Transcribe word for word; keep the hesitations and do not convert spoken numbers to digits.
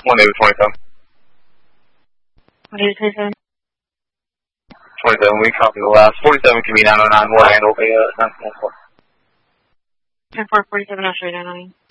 one David twenty-seven. one David twenty-seven. twenty-seven, we copy the last. forty-seven can be nine oh nine, we'll handle the uh, nine one four. ten four forty-seven, I'll show you nine oh nine.